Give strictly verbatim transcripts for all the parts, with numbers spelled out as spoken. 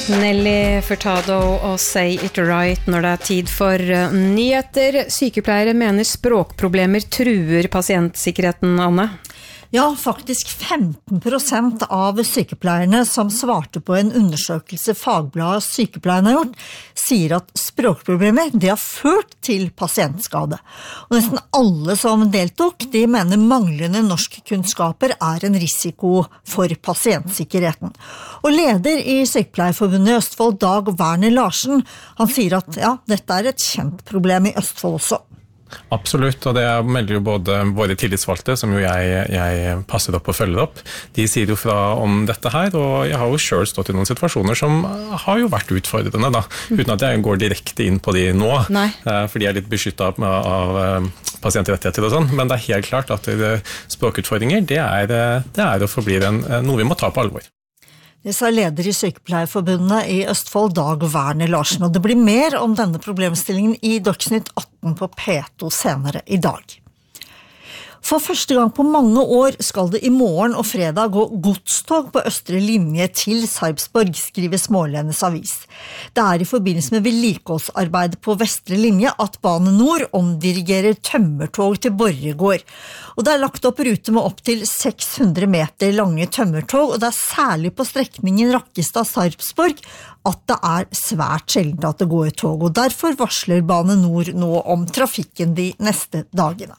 Nelly Furtado og Say It Right når det er tid for nyheter. Sykepleiere mener språkproblemer truer pasientsikkerheten, Anne. Ja, faktisk femten prosent av sykepleierne som svarte på en undersøkelse Fagbladet Sykepleierne har gjort, sier at språkproblemer det har ført til pasientskade. Og nesten alle som deltok, de mener manglende norskkunnskaper er en risiko for pasientsikkerheten. Og leder i Sykepleierforbundet i Østfold, Dag Werner Larsen, han sier at ja, dette er et kjent problem i Østfold også. Absolutt, og det melder jo både våre tillitsvalgte, som jo jeg, jeg passer opp og følger opp. De sier jo fra om dette her, og jeg har jo selv stått i noen situasjoner som har jo vært utfordrende, da, uten at jeg går direkte inn på de nå, Nei. fordi jeg er litt beskyttet av, av pasientrettigheter og sånn, men det er helt klart at språkutfordringer, det er, det er og forblir en, noe vi må ta på alvor. Det sa leder i Sykepleierforbundet i Østfold, Dag Werner Larsen, og det blir mer om denne problemstillingen i Dagsnytt atten på P to senere i dag. For første gang på mange år skal det i morgen og fredag gå godstog på østre linje til Sarpsborg, skriver Smålenenes avis. Det er i forbindelse med vedlikeholdsarbeidet på vestre linje at Bane Nor omdirigerer tømmertog til Borregaard. Og det er lagt opp rute med opp til seks hundre meter lange tømmertog, og det er særlig på strekningen Rakkestad-Sarpsborg at det er svært sjelden at det går tog, og derfor varsler Bane Nor nå om trafikken de neste dagene.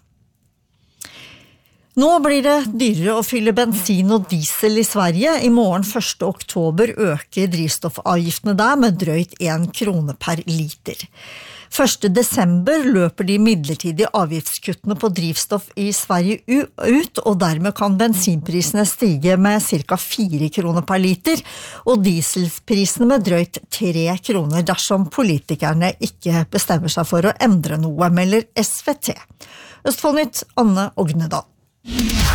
Nå blir det dyrere å fylle bensin og diesel i Sverige. I morgen første oktober øker drivstoffavgiftene der med drøyt en krone per liter. første desember løper de midlertidige avgiftskuttene på drivstoff i Sverige ut, og dermed kan bensinprisene stige med ca. fire kroner per liter, og dieselprisene med drøyt tre kroner dersom politikerne ikke bestemmer seg for å endre noe, melder S V T. Østfoldnytt, Anne Ognedal.